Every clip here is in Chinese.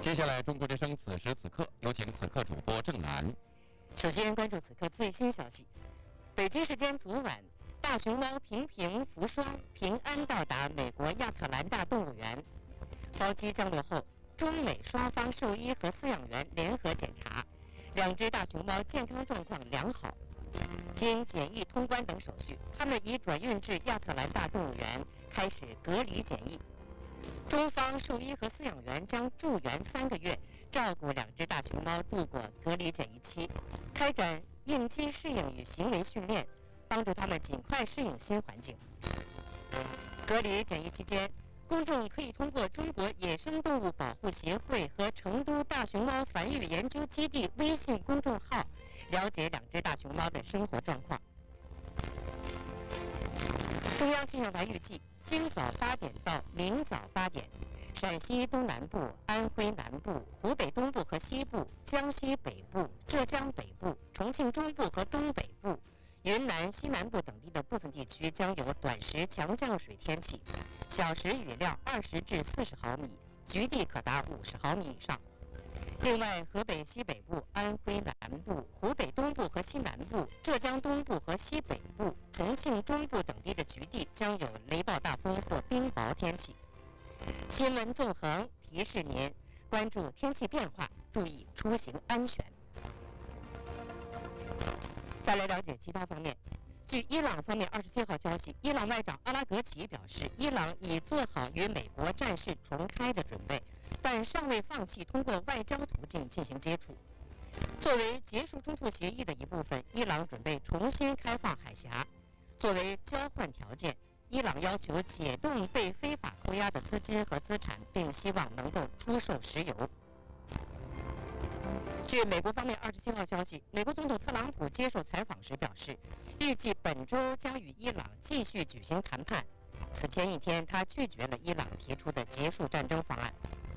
接下来，中国之声此时此刻，有请此刻主播郑楠。 首先关注此刻最新消息。北京时间昨晚，大熊猫平平无双平安到达美国亚特兰大动物园。包机降落后，中美双方兽医和饲养员联合检查，两只大熊猫健康状况良好。经检疫通关等手续，它们已转运至亚特兰大动物园开始隔离检疫。中方兽医和饲养员将驻园3个月，照顾两只大熊猫度过隔离检疫期，开展应激适应与行为训练，帮助它们尽快适应新环境。隔离检疫期间，公众可以通过中国野生动物保护协会和成都大熊猫繁育研究基地微信公众号了解两只大熊猫的生活状况。中央气象台预计，今早8点到明早8点，陕西东南部、安徽南部、湖北东部和西部、江西北部、浙江北部、重庆中部和东北部、云南西南部等地的部分地区将有短时强降水天气，小时雨量20至40毫米，局地可达50毫米以上。另外，河北西北部、安徽南部、湖北东部和西南部、浙江东部和西北部、重庆中部等地的局地将有雷暴大风或冰雹天气。新闻纵横提示您关注天气变化，注意出行安全。再来了解其他方面。据伊朗方面27号消息，伊朗外长阿拉格齐表示，伊朗已做好与美国战事重开的准备，但尚未放弃通过外交途径进行接触。作为结束冲突协议的一部分，伊朗准备重新开放海峡。作为交换条件，伊朗要求解冻被非法扣押的资金和资产，并希望能够出售石油。据美国方面27号消息，美国总统特朗普接受采访时表示，预计本周将与伊朗继续举行谈判。此前一天，他拒绝了伊朗提出的结束战争方案。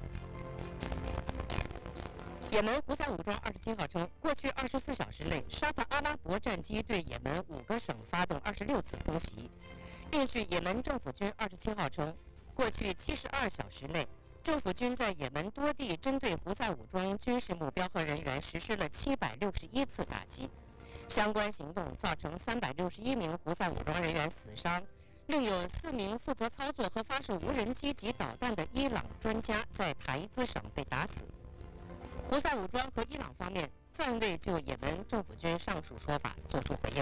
也门胡塞武装27号称，过去24小时内，沙特阿拉伯战机对也门5个省发动26次空袭。另据也门政府军27号称，过去72小时内，政府军在也门多地针对胡塞武装军事目标和人员实施了761次打击，相关行动造成361名胡塞武装人员死伤，另有4名负责操作和发射无人机及导弹的伊朗专家在塔伊兹省被打死。胡塞武装和伊朗方面暂未就也门政府军上述说法作出回应。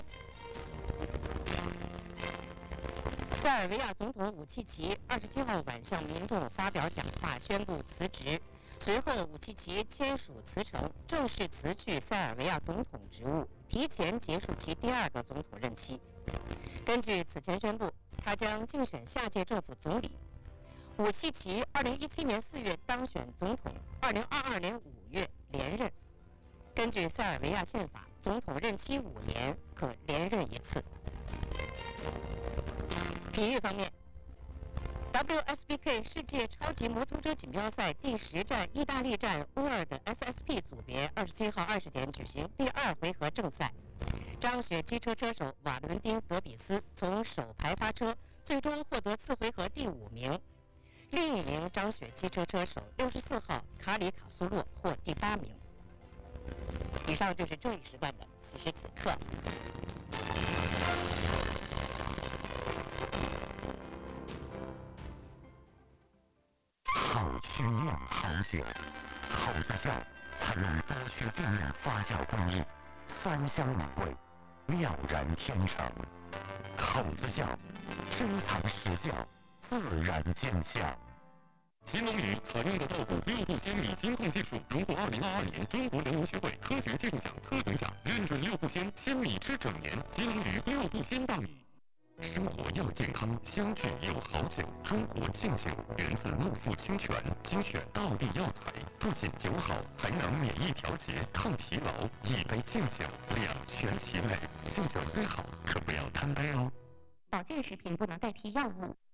塞尔维亚总统武契奇27号晚向民众发表讲话，宣布辞职。随后，武契奇签署辞呈，正式辞去塞尔维亚总统职务，提前结束其第2个总统任期。根据此前宣布，他将竞选下届政府总理。武契奇2017年4月当选总统，2022年5月连任。根据塞尔维亚宪法，总统任期5年，可连任1次。体育方面 ，WSBK 世界超级摩托车锦标赛第10站意大利站乌尔的 SSP 组别27号20点举行第2回合正赛。张雪机车车手瓦伦丁·德比斯从首排发车，最终获得次回合第5名。另一名张雪机车车手64号卡里卡苏洛获第8名。以上就是这一时段的此时此刻。 好曲酿好酒，口子窖采用多区定酿发酵工艺，酸香美味，妙然天成。口子窖珍藏实窖，自然见效。 秦龙宇采用的稻谷6步秈米精控技术荣获2022年中国农业协会科学技术奖特等奖，认准6步秈鲜米吃整年。秦龙宇6步秈大米。生活要健康，相聚有好酒。中国劲酒源自木富清泉，精选道地药材，不仅酒好，还能免疫调节、抗疲劳。一杯劲酒，两全其美。劲酒虽好，可不要贪杯哦。 保健食品不能代替药物。